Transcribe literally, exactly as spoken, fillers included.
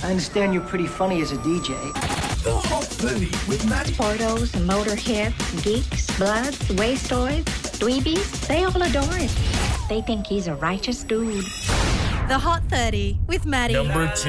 I understand you're pretty funny as a D J. The Hot thirty with Maddie. Portos, motorheads, geeks, bloods, wastoids, dweebies, they all adore him. They think he's a righteous dude. The Hot thirty with Maddie. Number two.